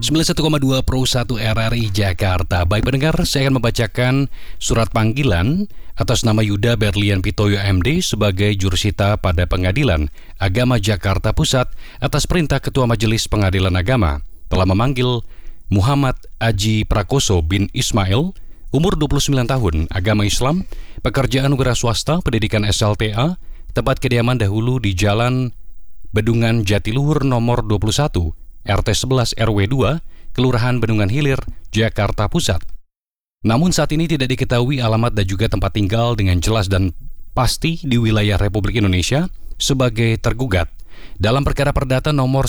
91,2 Pro 1 RRI Jakarta. Baik pendengar, saya akan membacakan surat panggilan atas nama Yuda Berlian Pitoyo MD sebagai jurusita pada Pengadilan Agama Jakarta Pusat atas perintah Ketua Majelis Pengadilan Agama telah memanggil Muhammad Aji Prakoso bin Ismail, umur 29 tahun, agama Islam, pekerjaan wira swasta, pendidikan SLTA, tempat kediaman dahulu di Jalan Bendungan Jatiluhur nomor 21, RT 11 RW 2, Kelurahan Bendungan Hilir, Jakarta Pusat. Namun saat ini tidak diketahui alamat dan juga tempat tinggal dengan jelas dan pasti di wilayah Republik Indonesia sebagai tergugat dalam perkara perdata nomor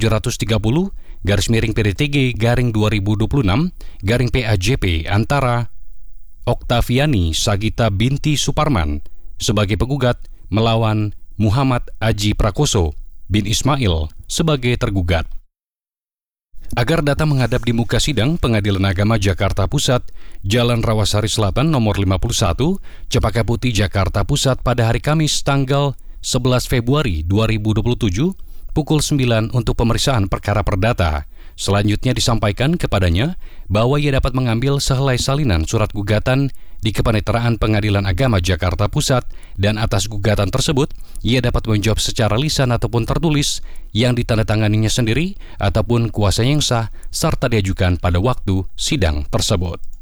1770-PDTG-2026-PAJP antara Oktaviani Sagita binti Suparman sebagai penggugat melawan Muhammad Aji Prakoso bin Ismail sebagai tergugat. Agar datang menghadap di muka sidang Pengadilan Agama Jakarta Pusat, Jalan Rawasari Selatan nomor 51, Cempaka Putih, Jakarta Pusat pada hari Kamis tanggal 11 Februari 2027 pukul 9 untuk pemeriksaan perkara perdata. Selanjutnya disampaikan kepadanya bahwa ia dapat mengambil sehelai salinan surat gugatan di Kepaniteraan Pengadilan Agama Jakarta Pusat dan atas gugatan tersebut ia dapat menjawab secara lisan ataupun tertulis yang ditandatanganinya sendiri ataupun kuasa yang sah serta diajukan pada waktu sidang tersebut.